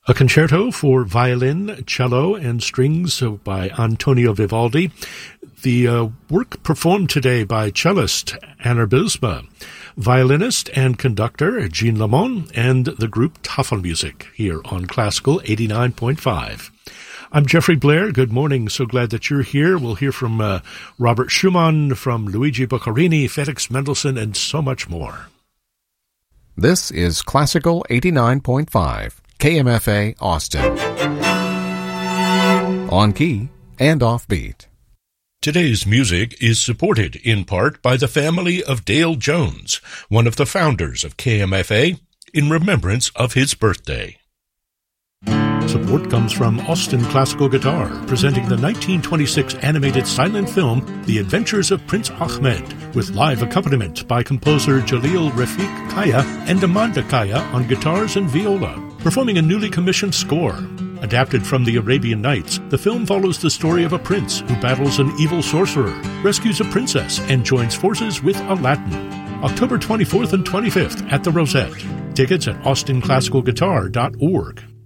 A concerto for violin, cello, and strings by Antonio Vivaldi. The work performed today by cellist Anna Bisma, violinist and conductor Jean Lamont, and the group Tafelmusik here on Classical 89.5. I'm Jeffrey Blair. Good morning. So glad that you're here. We'll hear from Robert Schumann, from Luigi Boccherini, Felix Mendelssohn, and so much more. This is Classical 89.5. KMFA Austin. On key and offbeat. Today's music is supported in part by the family of Dale Jones, one of the founders of KMFA, in remembrance of his birthday. Support comes from Austin Classical Guitar, presenting the 1926 animated silent film The Adventures of Prince Ahmed, with live accompaniment by composer Jalil Rafiq Kaya and Amanda Kaya on guitars and viola, performing a newly commissioned score. Adapted from the Arabian Nights, the film follows the story of a prince who battles an evil sorcerer, rescues a princess, and joins forces with Aladdin. October 24th and 25th at the Rosette. Tickets at austinclassicalguitar.org.